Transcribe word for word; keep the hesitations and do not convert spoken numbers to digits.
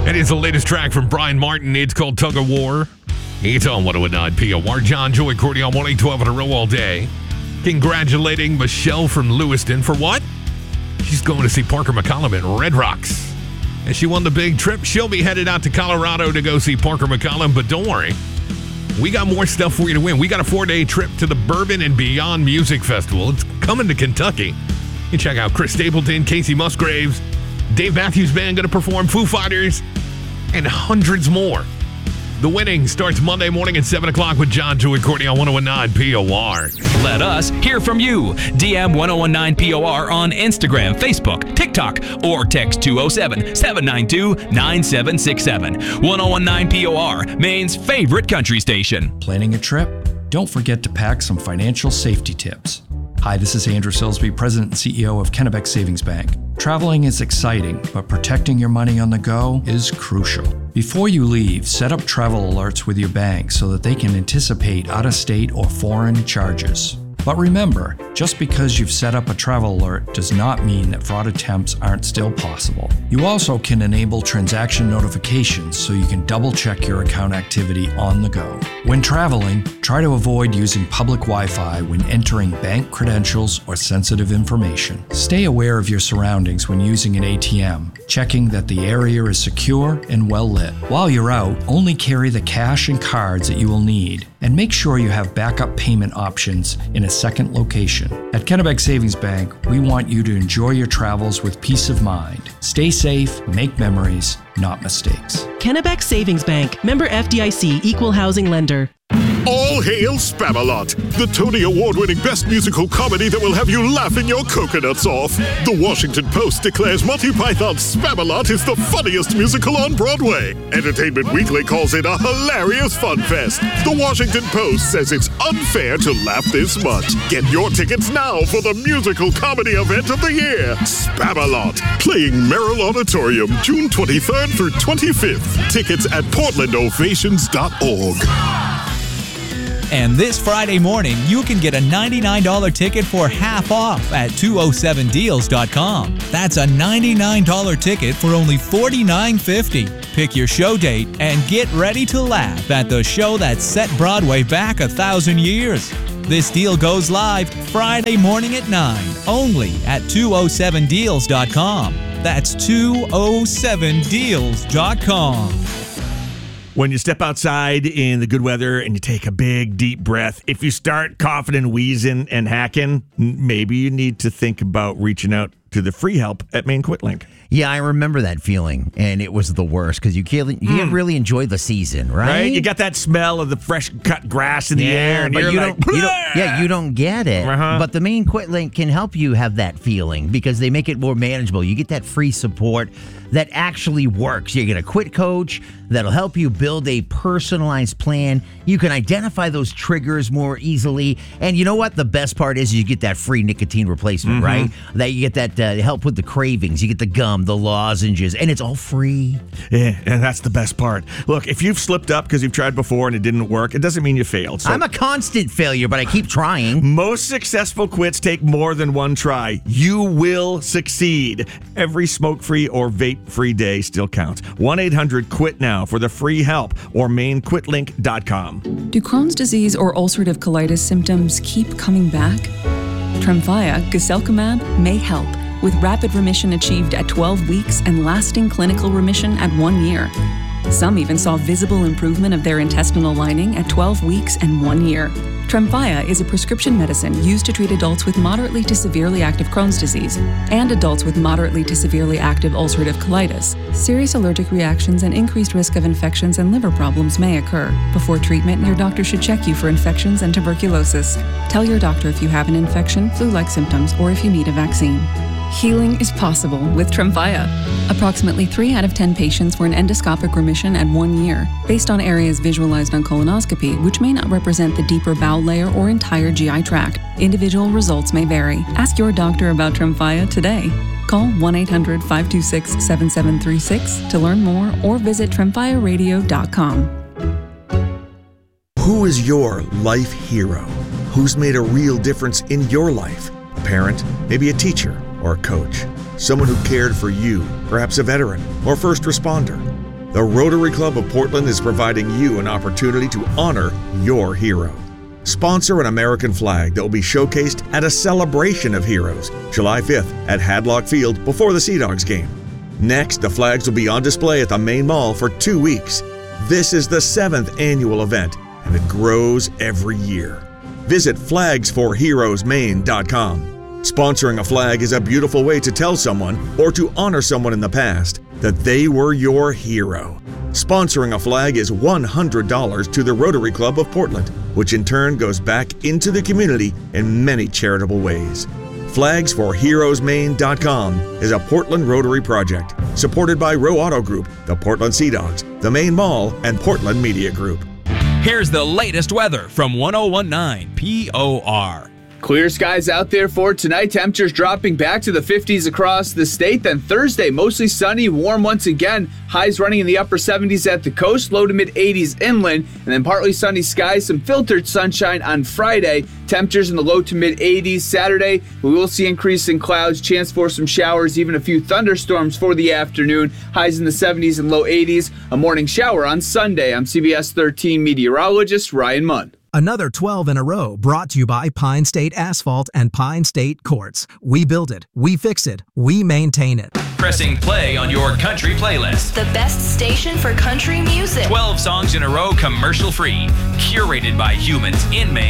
It is the latest track from Brian Martin. It's called Tug of War. It's on one oh nine P O R. John Joy Cordy on one eight twelve in a row all day. Congratulating Michelle from Lewiston for what? She's going to see Parker McCollum at Red Rocks. And she won the big trip. She'll be headed out to Colorado to go see Parker McCollum. But don't worry, we got more stuff for you to win. We got a four-day trip to the Bourbon and Beyond Music Festival. It's coming to Kentucky. You check out Chris Stapleton, Casey Musgraves, Dave Matthews Band going to perform, Foo Fighters, and hundreds more. The winning starts Monday morning at seven o'clock with John Joy Courtney on one oh nine P O R. Let us hear from you. D M one oh nine P O R on Instagram, Facebook, TikTok, or text two oh seven, seven nine two, nine seven six seven. one oh nine P O R, Maine's favorite country station. Planning a trip? Don't forget to pack some financial safety tips. Hi, this is Andrew Silsby, President and C E O of Kennebec Savings Bank. Traveling is exciting, but protecting your money on the go is crucial. Before you leave, set up travel alerts with your bank so that they can anticipate out-of-state or foreign charges. But remember, just because you've set up a travel alert does not mean that fraud attempts aren't still possible. You also can enable transaction notifications so you can double-check your account activity on the go. When traveling, try to avoid using public Wi-Fi when entering bank credentials or sensitive information. Stay aware of your surroundings when using an A T M, checking that the area is secure and well lit. While you're out, only carry the cash and cards that you will need, and make sure you have backup payment options in a second location. At Kennebec Savings Bank, we want you to enjoy your travels with peace of mind. Stay safe, make memories, not mistakes. Kennebec Savings Bank, member F D I C, equal housing lender. All hail Spamalot, the Tony Award-winning best musical comedy that will have you laughing your coconuts off. The Washington Post declares Monty Python's Spamalot is the funniest musical on Broadway. Entertainment Weekly calls it a hilarious fun fest. The Washington Post says it's unfair to laugh this much. Get your tickets now for the musical comedy event of the year, Spamalot, playing Merrill Auditorium June twenty-third through twenty-fifth. Tickets at portland ovations dot org. And this Friday morning, you can get a ninety-nine dollars ticket for half off at two oh seven deals dot com. That's a ninety-nine dollars ticket for only forty-nine fifty. Pick your show date and get ready to laugh at the show that set Broadway back a thousand years. This deal goes live Friday morning at nine, only at two oh seven deals dot com. That's two oh seven deals dot com. When you step outside in the good weather and you take a big, deep breath, if you start coughing and wheezing and hacking, maybe you need to think about reaching out to the free help at Maine QuitLink. Yeah, I remember that feeling, and it was the worst because you can't, you can't mm. really enjoy the season, right? Right? You got that smell of the fresh cut grass in the yeah, air, and but you're you like, don't, you don't, yeah, you don't get it. Uh-huh. But the Maine QuitLink can help you have that feeling because they make it more manageable. You get that free support that actually works. You get a quit coach that'll help you build a personalized plan. You can identify those triggers more easily. And you know what? The best part is you get that free nicotine replacement, mm-hmm. right? That you get that uh, help with the cravings. You get the gum, the lozenges, and it's all free. Yeah, and that's the best part. Look, if you've slipped up because you've tried before and it didn't work, it doesn't mean you failed. So I'm a constant failure, but I keep trying. Most successful quits take more than one try. You will succeed. Every smoke-free or vape-free day still counts. one eight hundred quit now for the free help or maine quit link dot com. Do Crohn's disease or ulcerative colitis symptoms keep coming back? Tremfya, guselkumab, may help, with rapid remission achieved at twelve weeks and lasting clinical remission at one year. Some even saw visible improvement of their intestinal lining at twelve weeks and one year. Tremfya is a prescription medicine used to treat adults with moderately to severely active Crohn's disease and adults with moderately to severely active ulcerative colitis. Serious allergic reactions and increased risk of infections and liver problems may occur. Before treatment, your doctor should check you for infections and tuberculosis. Tell your doctor if you have an infection, flu-like symptoms, or if you need a vaccine. Healing is possible with Tremfya. Approximately three out of ten patients were in endoscopic remission at one year, based on areas visualized on colonoscopy, which may not represent the deeper bowel layer or entire G I tract. Individual results may vary. Ask your doctor about Tremfya today. Call one eight hundred, five two six, seven seven three six to learn more or visit tremfya radio dot com. Who is your life hero? Who's made a real difference in your life? A parent, maybe a teacher, or a coach, someone who cared for you, perhaps a veteran or first responder. The Rotary Club of Portland is providing you an opportunity to honor your hero. Sponsor an American flag that will be showcased at a celebration of heroes, July fifth at Hadlock Field before the Sea Dogs game. Next, the flags will be on display at the main mall for two weeks. This is the seventh annual event, and it grows every year. Visit flags for heroes maine dot com. Sponsoring a flag is a beautiful way to tell someone, or to honor someone in the past, that they were your hero. Sponsoring a flag is one hundred dollars to the Rotary Club of Portland, which in turn goes back into the community in many charitable ways. flags for heroes maine dot com is a Portland Rotary project supported by Row Auto Group, the Portland Sea Dogs, the Main Mall, and Portland Media Group. Here's the latest weather from one oh one point nine P O R. Clear skies out there for tonight. Temperatures dropping back to the fifties across the state. Then Thursday, mostly sunny, warm once again. Highs running in the upper seventies at the coast, low to mid eighties inland. And then partly sunny skies, some filtered sunshine on Friday. Temperatures in the low to mid eighties. Saturday, we will see increasing clouds, chance for some showers, even a few thunderstorms for the afternoon. Highs in the seventies and low eighties. A morning shower on Sunday. I'm C B S thirteen meteorologist Ryan Munn. Another twelve in a row brought to you by Pine State Asphalt and Pine State Courts. We build it, we fix it, we maintain it. Pressing play on your country playlist. The best station for country music. twelve songs in a row commercial free. Curated by humans in Maine